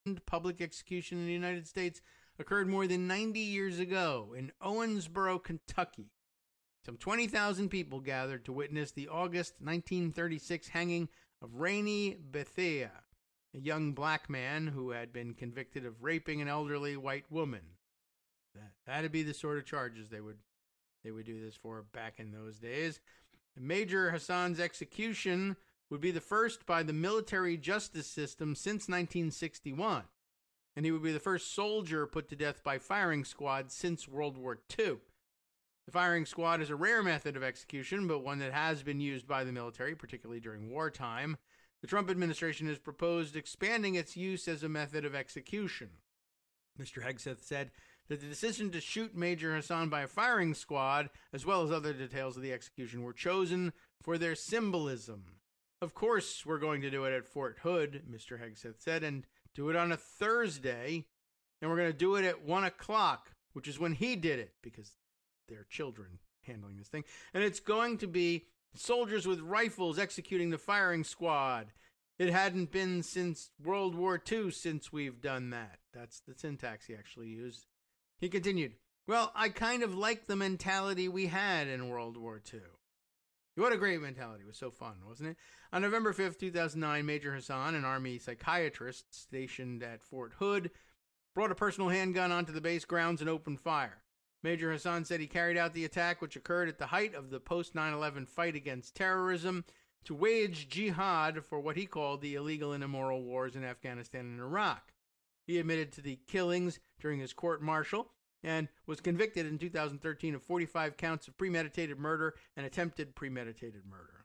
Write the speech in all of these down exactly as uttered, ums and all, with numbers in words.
public execution in the United States occurred more than ninety years ago in Owensboro, Kentucky. Some twenty thousand people gathered to witness the August nineteen thirty-six hanging of Rainey Bethea, a young black man who had been convicted of raping an elderly white woman. That, that'd be the sort of charges they would they would do this for back in those days. Major Hassan's execution would be the first by the military justice system since nineteen sixty-one, and he would be the first soldier put to death by firing squad since World War Two. The firing squad is a rare method of execution, but one that has been used by the military, particularly during wartime. The Trump administration has proposed expanding its use as a method of execution. Mister Hegseth said that the decision to shoot Major Hassan by a firing squad, as well as other details of the execution, were chosen for their symbolism. Of course, we're going to do it at Fort Hood, Mister Hegseth said, and do it on a Thursday, and we're going to do it at one o'clock, which is when he did it, because they're children handling this thing. And it's going to be soldiers with rifles executing the firing squad. It hadn't been since World War Two since we've done that. That's the syntax he actually used. He continued, well, I kind of like the mentality we had in World War Two. What a great mentality. It was so fun, wasn't it? On November fifth, two thousand nine, Major Hassan, an Army psychiatrist stationed at Fort Hood, brought a personal handgun onto the base grounds and opened fire. Major Hassan said he carried out the attack, which occurred at the height of the post nine eleven fight against terrorism, to wage jihad for what he called the illegal and immoral wars in Afghanistan and Iraq. He admitted to the killings during his court-martial and was convicted in two thousand thirteen of forty-five counts of premeditated murder and attempted premeditated murder.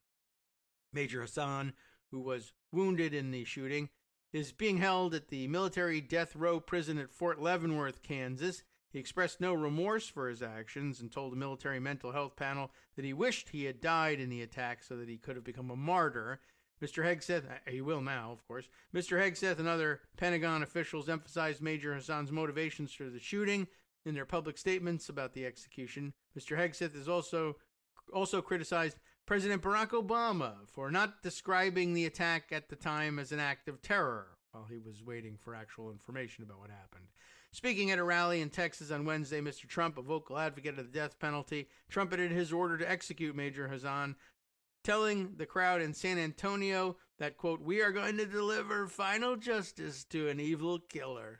Major Hassan, who was wounded in the shooting, is being held at the military death row prison at Fort Leavenworth, Kansas. He expressed no remorse for his actions and told the military mental health panel that he wished he had died in the attack so that he could have become a martyr. Mister Hegseth, he will now, of course, Mister Hegseth and other Pentagon officials emphasized Major Hassan's motivations for the shooting in their public statements about the execution. Mister Hegseth has also, also criticized President Barack Obama for not describing the attack at the time as an act of terror while he was waiting for actual information about what happened. Speaking at a rally in Texas on Wednesday, Mister Trump, a vocal advocate of the death penalty, trumpeted his order to execute Major Hassan, telling the crowd in San Antonio that, quote, we are going to deliver final justice to an evil killer.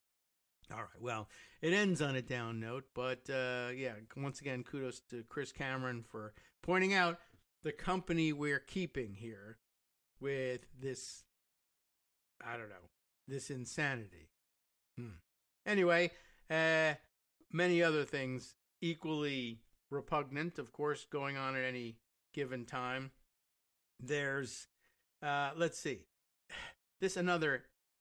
All right, well, it ends on a down note, but uh, yeah, once again, kudos to Chris Cameron for pointing out the company we're keeping here with this, I don't know, this insanity. Hmm. Anyway, uh, many other things equally repugnant, of course, going on at any given time. There's, uh, let's see, this another,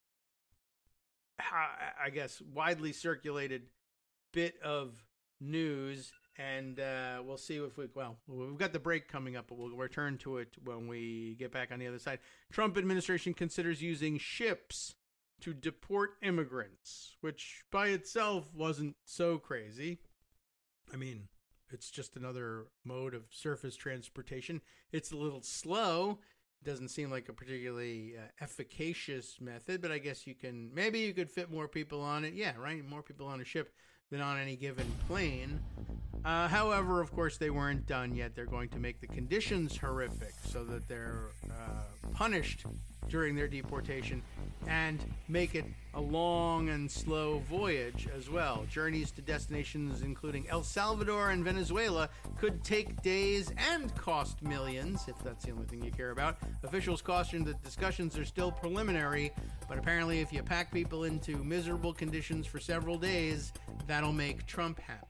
I guess, widely circulated bit of news, and uh, we'll see if we, well, we've got the break coming up, but we'll return to it when we get back on the other side. Trump administration considers using ships to deport immigrants, which by itself wasn't so crazy. I mean, it's just another mode of surface transportation. It's a little slow. It doesn't seem like a particularly uh, efficacious method, but I guess you can, maybe you could fit more people on it. Yeah, right? More people on a ship than on any given plane. Uh, however, of course, they weren't done yet. They're going to make the conditions horrific so that they're uh, punished during their deportation and make it a long and slow voyage as well. Journeys to destinations including El Salvador and Venezuela could take days and cost millions, if that's the only thing you care about. Officials caution that discussions are still preliminary, but apparently if you pack people into miserable conditions for several days, that'll make Trump happy.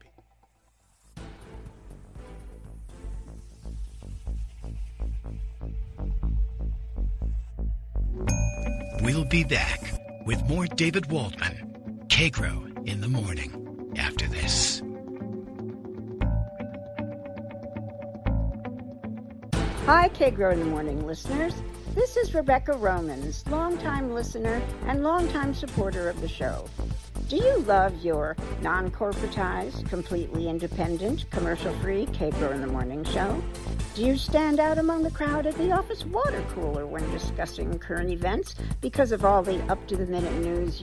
We'll be back with more David Waldman, K-Grow in the morning, after this. Hi, K-Grow in the morning listeners. This is Rebecca Romans, longtime listener and longtime supporter of the show. Do you love your non-corporatized, completely independent, commercial-free K-Grow in the morning show? Do you stand out among the crowd at the office water cooler when discussing current events because of all the up-to-the-minute news